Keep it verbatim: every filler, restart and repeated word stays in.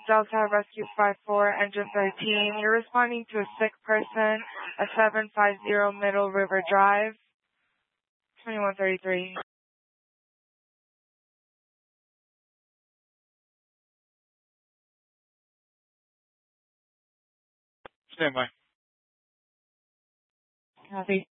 Delta Rescue five four, Engine thirteen. You're responding to a sick person at seven five zero Middle River Drive, twenty-one thirty-three. Stand by. Copy.